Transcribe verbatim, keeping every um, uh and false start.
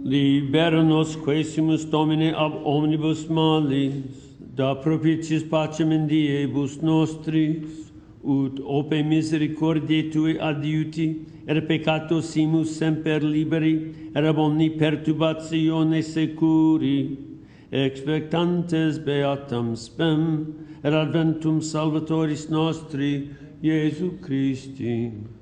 Libera nos quaesimus Domine ab omnibus malis, da propitiis pacem in diebus nostris, ut ope misericordiae Tui adiuti, er peccatosimus semper liberi, er ab omni perturbatione securi, expectantes beatam spem, er adventum Salvatoris nostri, Iesu Christi.